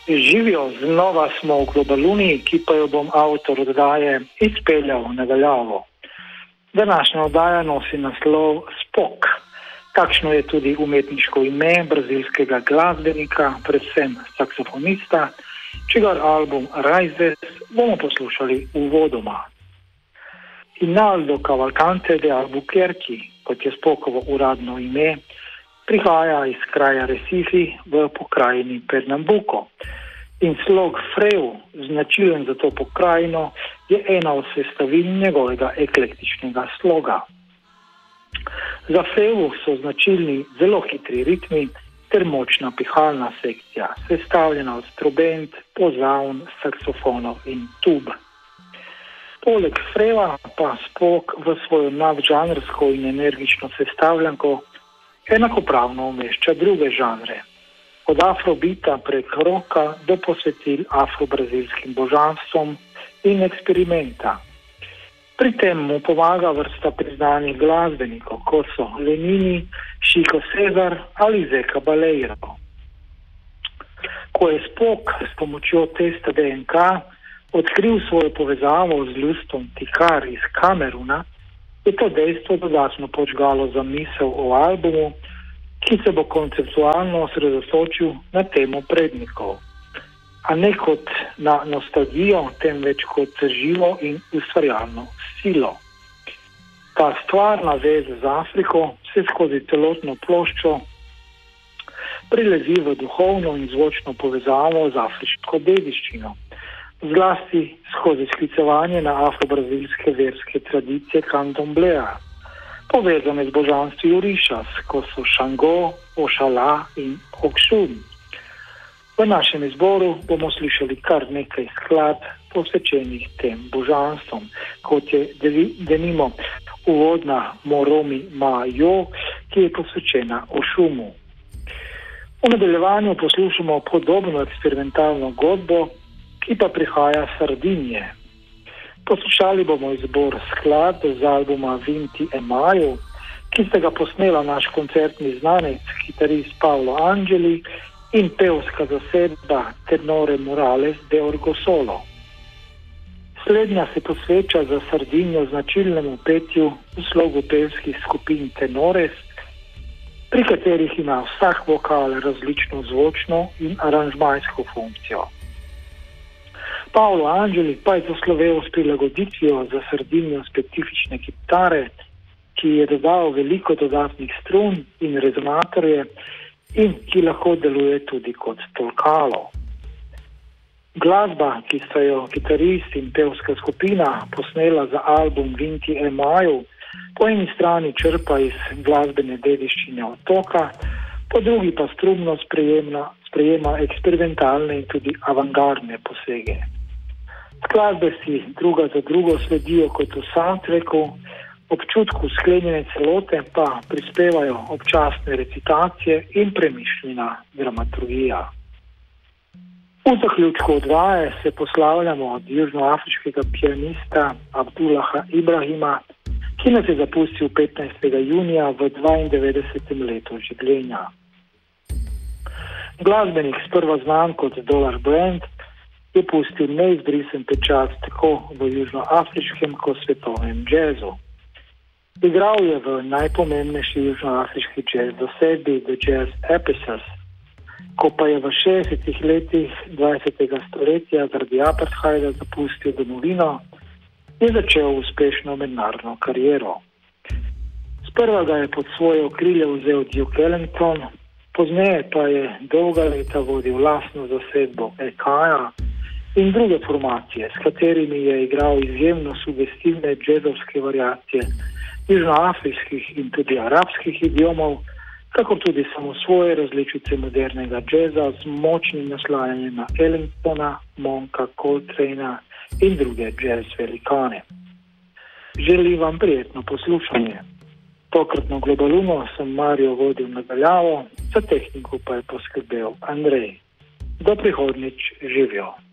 Živijo, znova smo v Globaluni, ki pa jo bom avtor oddaje izpeljal nadaljavo. Današnja oddaja nosi naslov Spock. Takšno je tudi umetniško ime brazilskega glasbenika, predvsem saksofonista, čigar album Raízes bomo poslušali uvodoma. Hinaldo Cavalcante de Albuquerque, kot je Spockovo uradno ime, prihaja iz kraja Recife v pokrajini Pernambuco. In slog freu, značilen za to pokrajino, je ena od sestavin njegovega eklektičnega sloga. Za freu so značilni zelo hitri ritmi ter močna pihalna sekcija, sestavljena od trobent, pozavn, saksofonov in tub. Poleg freua pa Spock v svojo nadžanrsko in energično sestavljanko enakopravno umešča druge žanre. Od afrobita prek roka do posvetil afro-brazilskim božanstvom in eksperimenta. Pri tem mu pomaga vrsta priznanih glasbenikov, kot so Lenini, Chico César ali Zé Cabaleiro. Ko je Spock s pomočjo testa DNK odkril svojo povezavo z ljudstvom Tikar iz Kameruna, je to dejstvo dodatno počgalo za misel o albumu, ki se bo konceptualno osredotočil na temo prednikov, a ne kot na nostalgijo, temveč kot živo in ustvarjalno silo. Ta stvarna veza z Afriko se skozi celotno ploščo prilezi v duhovno in zvočno povezavo z afriško dediščino, zlasti skozi sklicevanje na afro-brazilske verske tradicije Candomblea, povezane z božanstvi Orishas, kot so Šango, Ošala in Okšun. V našem izboru bomo slišali kar nekaj skladb posvečenih tem božanstvom, kot je denimo uvodna Moromi Majo, ki je posvečena Ošumu. V nadaljevanju poslušamo podobno eksperimentalno godbo, ki pa prihaja s Sardinije. Poslušali bomo izbor skladb z albuma Vinti e Maio, ki sta ga posnela naš koncertni znanec, kitarist Paolo Angeli in pevska zasedba Tenore Morales de Orgosolo. Slednja se posveča za Sardinijo značilnemu petju v slogu pevskih skupin Tenores, pri katerih ima vsak vokal različno zvočno in aranžmajsko funkcijo. Paolo Angeli pa je zaslovel s prilagoditvijo za Sardinijo specifične kitare, ki je dodal veliko dodatnih strun in rezonatorje in ki lahko deluje tudi kot tolkalo. Glasba, ki sta jo kitarist in pevska skupina posnela za album Vinti e Maio, po eni strani črpa iz glasbene dediščine otoka, po drugi pa strumno sprejema eksperimentalne in tudi avantgardne posege. Skladbe si druga za drugo sledijo kot v soundtracku, občutku sklenjene celote pa prispevajo občasne recitacije in premišljena dramaturgija. V zaključku oddaje se poslavljamo od južnoafriškega pianista Abdullaha Ibrahima, ki nas je zapustil 15. junija v 92. letu življenja. Glasbenik sprva znan kot Dollar Brand je pustil neizbrisen pečat tako v južnoafriškem kot svetovnem džezu. Igral je v najpomembnejši južnoafriški džez zasedbi The Jazz Epicers, ko pa je v 60. letih 20. stoletja zaradi apartheida zapustil domovino, je začel uspešno mednarodno kariero. Sprva ga je pod svoje okrilje vzel Duke Ellington, pozneje pa je dolga leta vodil lastno zasedbo Ekaja in druge formacije, s katerimi je igral izjemno sugestivne džezovske variacije južnoafriških in tudi arabskih idiomov, kakor tudi samo svoje različice modernega džeza z močnim naslajanjem na Ellingtona, Monka, Coltrana in druge džez velikane. Želim vam prijetno poslušanje. Tokratno Globaluno sem Mario vodil nadaljavo, za tehniko pa je poskrbel Andrej. Do prihodnjič, živijo.